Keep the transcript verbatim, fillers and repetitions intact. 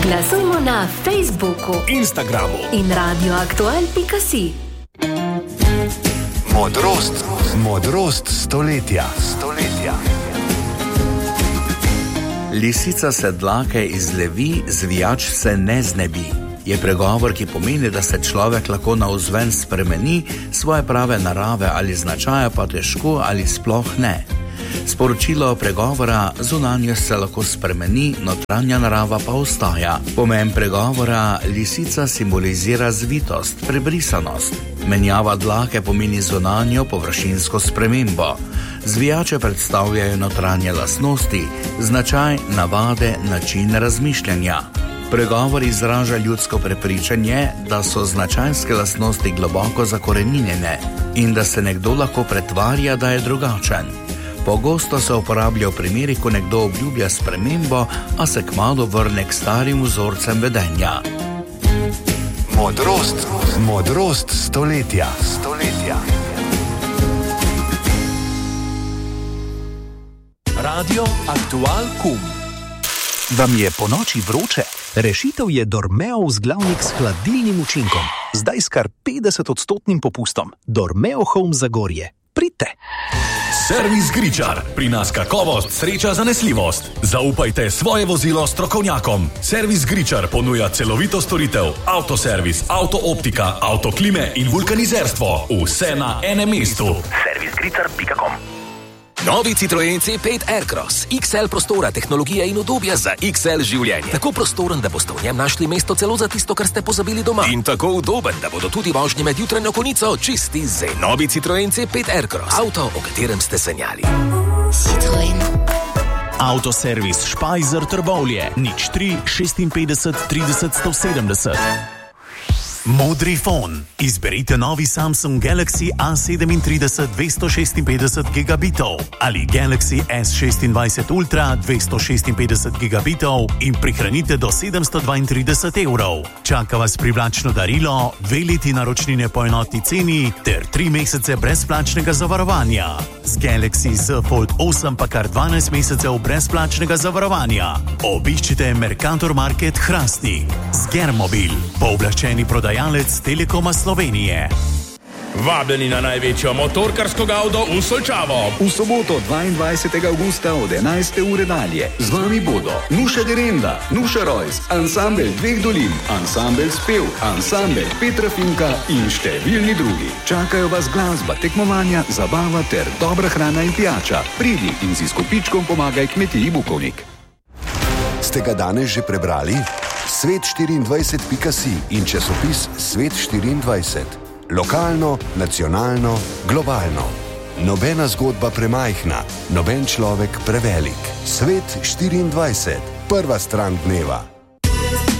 Glasujmo na Facebooku, Instagramu in radioaktual pika si. Modrost, modrost stoletja. stoletja. Lisica se dlake izlevi, zvijač se ne znebi. Je pregovor, ki pomeni, da se človek lahko navzven spremeni, svoje prave narave ali značaja pa težko ali sploh ne. Sporočilo pregovora: zunanjost se lahko spremeni, notranja narava pa ostaja. Pomen pregovora: lisica simbolizira zvitost, prebrisanost. Menjava dlake pomeni zunanjo površinsko spremembo. Zvijače predstavljajo notranje lastnosti, značaj, navade, način razmišljanja. Pregovor izraža ljudsko prepričanje, da so značajske lastnosti globoko zakoreninjene in da se nekdo lahko pretvarja, da je drugačen. Pogosto se uporablja v primerih, ko nekdo obljublja spremembo, a se kmalu vrne k starim vzorcem vedenja. Modrost, modrost stoletja. stoletja. Radio Aktual Kum. Vam je po noči vroče? Rešitev je Dormeo vzglavnik s hladilnim učinkom. Zdaj s kar petdeset odstotnim popustom. Dormeo Home Zagorje. Pridite! Servis Gričar. Pri nas kakovost, sreča, zanesljivost. Zaupajte svoje vozilo strokovnjakom. Servis Gričar ponuja celovito storitev: avtoservis, avtooptika, avtoklime in vulkanizerstvo. Vse na enem mestu. servis gričar pika com. Novi Citroen C pet Aircross. iks el prostora, tehnologije in udobja za iks el življenje. Tako prostoren, da boste v njem našli mesto celo za tisto, kar ste pozabili doma. In tako udoben, da bodo tudi vožnje med jutranjo konico čisti zen. Novi Citroen C pet Aircross. Avto, o katerem ste sanjali. Citroen. Avtoservis Špajzer Trbovlje. nič tri šestinpetdeset trideset sto sedemdeset. Modri fon. Izberite novi Samsung Galaxy A sedemintrideset dvesto šestinpetdeset gigabitov ali Galaxy S šestindvajset Ultra dvesto šestinpetdeset gigabitov in prihranite do sedemsto dvaintrideset evrov. Čaka vas privlačno darilo, dve leti naročnine po enotni ceni ter tri mesece brezplačnega zavarovanja. Z Galaxy Z Fold osem pa kar dvanajst mesecev brezplačnega zavarovanja. Obiščite Mercator Market Hrastnik. Zgermobil, pooblaščeni prodajalec Telekoma Slovenije. Vabljeni na največjo motorkarsko gavdo v Solčavo. V soboto dvaindvajsetega avgusta od enajste ure dalje z vami bodo Nuša Derenda, Nuša Rojs, ansambel Dveh dolin, ansambel Spev, ansambel Petra Finka in številni drugi. Čakajo vas glasba, tekmovanja, zabava ter dobra hrana in pijača. Pridi in si s kopičkom pomagaj kmetiji Bukovnik. Ste ga danes že prebrali? svet štiriindvajset pika si in časopis Svet štiriindvajset. Lokalno, nacionalno, globalno. Nobena zgodba premajhna, noben človek prevelik. Svet štiriindvajset. Prva stran dneva.